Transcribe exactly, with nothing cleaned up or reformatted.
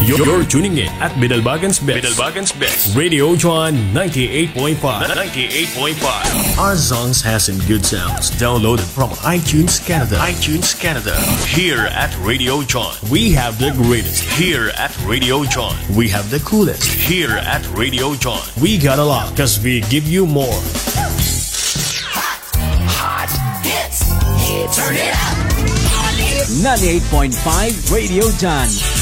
You're, you're tuning in at Bidalbagan's Best. Bidalbagan's Best. Radio John ninety-eight point five. ninety-eight point five. Our songs has some good sounds. Downloaded from iTunes Canada. iTunes Canada. Here at Radio John, we have the greatest. Here at Radio John, we have the coolest. Here at Radio John, we got a lot because we give you more. Hot hits. Turn it up. ninety-eight point five Radio John.